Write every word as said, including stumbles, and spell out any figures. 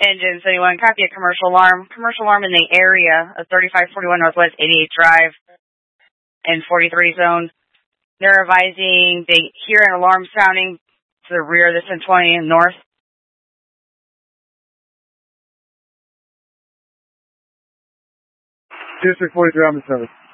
Engine seventy-one, copy a commercial alarm. Commercial alarm in the area of thirty-five forty-one Northwest eighty-eighth Drive and forty-three zone. They're advising they hear an alarm sounding to the rear of the ten twenty north. District forty-three on the service.